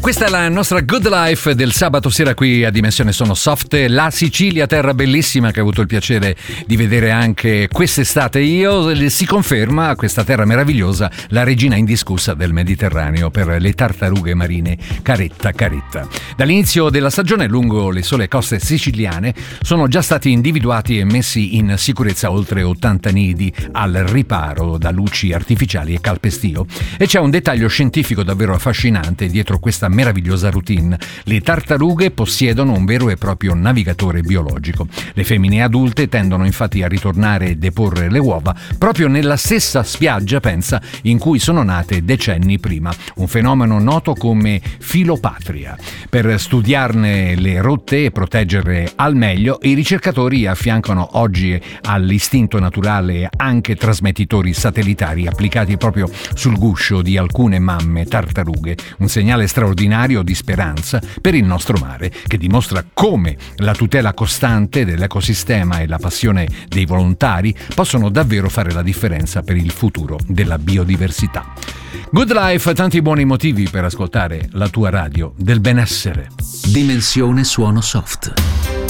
Questa è la nostra Good Life del sabato sera qui a Dimensione Sono Soft. La Sicilia, terra bellissima che ho avuto il piacere di vedere anche quest'estate io, si conferma questa terra meravigliosa la regina indiscussa del Mediterraneo per le tartarughe marine Caretta Caretta. Dall'inizio della stagione lungo le sole coste siciliane sono già stati individuati e messi in sicurezza oltre 80 nidi al riparo da luci artificiali e calpestio, e c'è un dettaglio scientifico davvero affascinante dietro questa meravigliosa routine. Le tartarughe possiedono un vero e proprio navigatore biologico. Le femmine adulte tendono infatti a ritornare e deporre le uova proprio nella stessa spiaggia, pensa, in cui sono nate decenni prima, un fenomeno noto come filopatria. Per studiarne le rotte e proteggerle al meglio, i ricercatori affiancano oggi all'istinto naturale anche trasmettitori satellitari applicati proprio sul guscio di alcune mamme tartarughe, un segnale straordinario di speranza per il nostro mare, che dimostra come la tutela costante dell'ecosistema e la passione dei volontari possono davvero fare la differenza per il futuro della biodiversità. Good Life, tanti buoni motivi per ascoltare la tua radio del benessere. Dimensione Suono Soft.